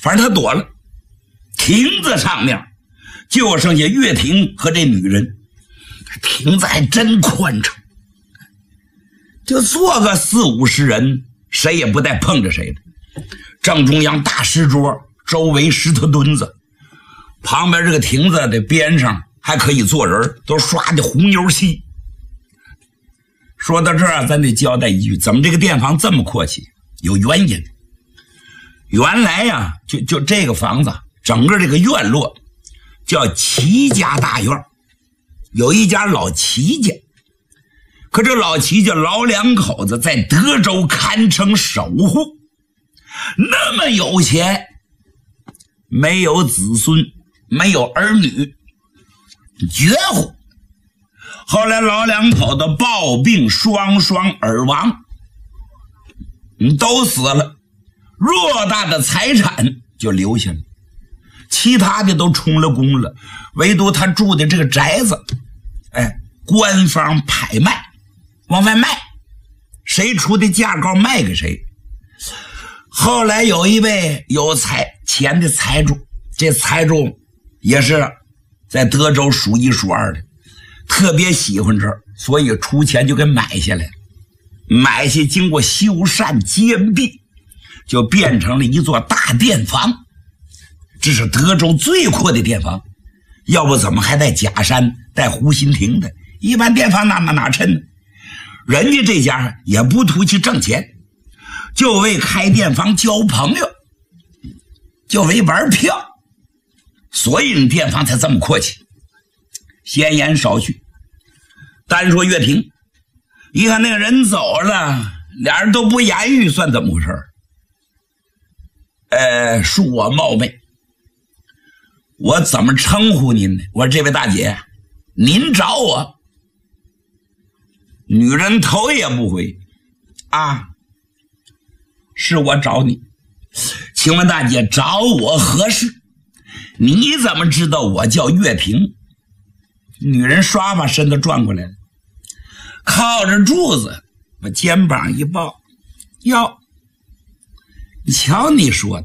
反正他躲了。亭子上面就剩下岳霆和这女人，亭子还真宽敞，就坐个40-50人，谁也不带碰着谁的。正中央大石桌，周围石头墩子，旁边这个亭子的边上还可以坐人，都刷的红油漆。说到这儿，咱得交代一句，怎么这个店房这么阔气？有原因。原来呀，就这个房子，整个这个院落叫齐家大院，有一家老齐家。可这老齐家老两口子在德州堪称首户，那么有钱，没有子孙，没有儿女，绝户。后来老两口子暴病，双而亡，都死了，偌大的财产就留下了，其他的都充了公了，唯独他住的这个宅子，官方拍卖，往外卖，谁出的价高卖给谁。后来有一位有钱的财主，这财主也是在德州数一数二的，特别喜欢这儿，所以出钱就给买下来了。买下经过修缮坚壁，就变成了一座大店房。这是德州最阔的店房，要不怎么还带假山带湖心亭的？一般店房哪称呢？人家这家也不图去挣钱，就为开店房交朋友，就为玩票，所以店房才这么阔气。闲言少叙，单说岳霆，一看那个人走了，俩人都不言语，算怎么回事？恕我冒昧，我怎么称呼您呢？我说这位大姐，您找我。女人头也不回，是我找你，请问大姐找我何事？你怎么知道我叫岳霆？女人刷把身子转过来了，靠着柱子把肩膀一抱，哟，你瞧你说的，